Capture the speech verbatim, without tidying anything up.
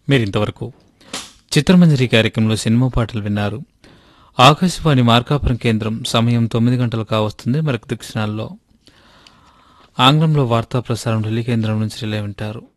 మీరింతవరకు చిత్రమంజరి కార్యక్రమంలో సినిమా పాటలు విన్నారు. ఆకాశవాణి మార్కాపురం కేంద్రం సమయం తొమ్మిది గంటలు కావస్తుంది. మరొక దిక్షణాల్లో ఆంగ్లంలో వార్తా ప్రసారం ఢిల్లీ కేంద్రం నుంచి రిలే వింటారు.